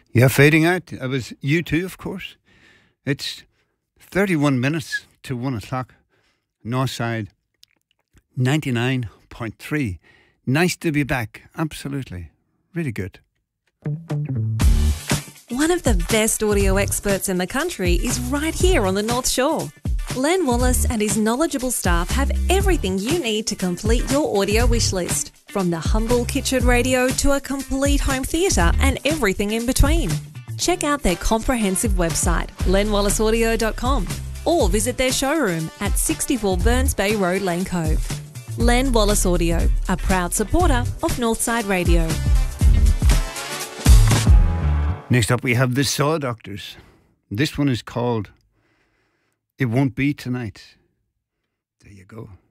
Yeah, fading out. It was U2, of course. It's 31 minutes to 1 o'clock. Northside 99.3. Nice to be back. Absolutely. Really good. One of the best audio experts in the country is right here on the North Shore. Len Wallace and his knowledgeable staff have everything you need to complete your audio wish list, from the humble kitchen radio to a complete home theatre and everything in between. Check out their comprehensive website, lenwallaceaudio.com, or visit their showroom at 64 Burns Bay Road, Lane Cove. Len Wallace Audio, a proud supporter of Northside Radio. Next up we have the Saw Doctors. This one is called It Won't Be Tonight. There you go.